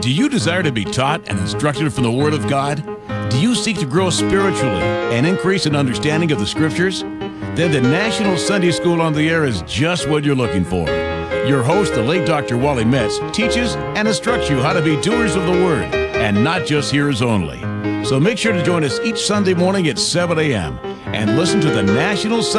Do you desire to be taught and instructed from the Word of God? Do you seek to grow spiritually and increase in understanding of the Scriptures? Then the National Sunday School on the Air is just what you're looking for. Your host, the late Dr. Wally Metz, teaches and instructs you how to be doers of the Word and not just hearers only. So make sure to join us each Sunday morning at 7 a.m. and listen to the National Sunday